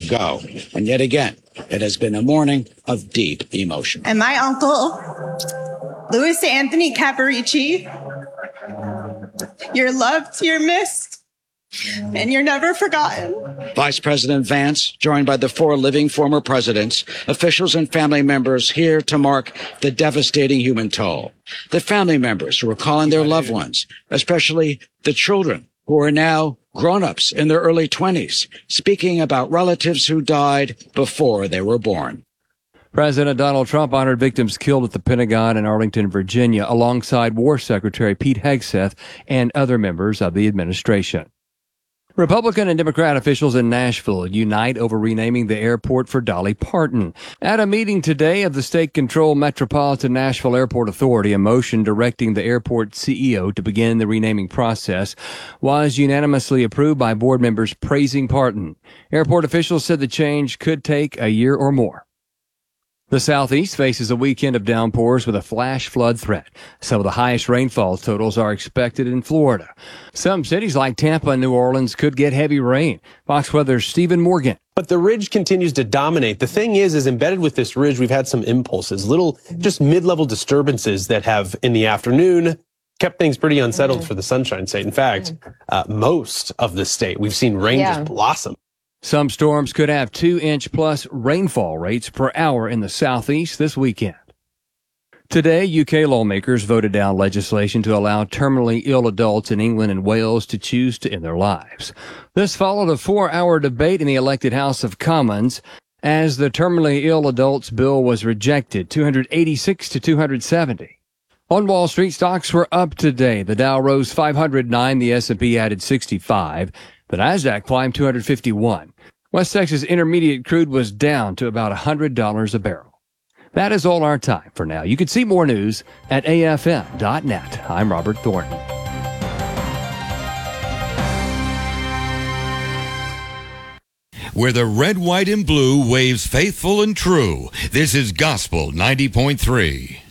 go. And yet again, it has been a morning of deep emotion. And my uncle, Louis Anthony Caparici, you're loved, you're missed, and you're never forgotten. Vice President Vance, joined by the 4 living former presidents, officials and family members here to mark the devastating human toll. The family members who are calling their loved ones, especially the children who are now grown-ups in their early 20s, speaking about relatives who died before they were born. President Donald Trump honored victims killed at the Pentagon in Arlington, Virginia, alongside War Secretary Pete Hegseth and other members of the administration. Republican and Democrat officials in Nashville unite over renaming the airport for Dolly Parton. At a meeting today of the state-controlled Metropolitan Nashville Airport Authority, a motion directing the airport CEO to begin the renaming process was unanimously approved by board members praising Parton. Airport officials said the change could take a year or more. The Southeast faces a weekend of downpours with a flash flood threat. Some of the highest rainfall totals are expected in Florida. Some cities like Tampa and New Orleans could get heavy rain. Fox Weather's Stephen Morgan. But the ridge continues to dominate. The thing is embedded with this ridge, we've had some impulses, little just mid-level disturbances that have, in the afternoon, kept things pretty unsettled for the Sunshine State. In fact, most of the state, we've seen rain just blossom. Some storms could have 2-inch-plus rainfall rates per hour in the southeast this weekend. Today, UK lawmakers voted down legislation to allow terminally ill adults in England and Wales to choose to end their lives. This followed a 4-hour debate in the elected House of Commons as the terminally ill adults bill was rejected, 286 to 270. On Wall Street, stocks were up today. The Dow rose 509, the S&P added 65. The Nasdaq climbed 251. West Texas Intermediate crude was down to about $100 a barrel. That is all our time for now. You can see more news at afm.net. I'm Robert Thornton. Where the red, white, and blue waves faithful and true. This is Gospel 90.3.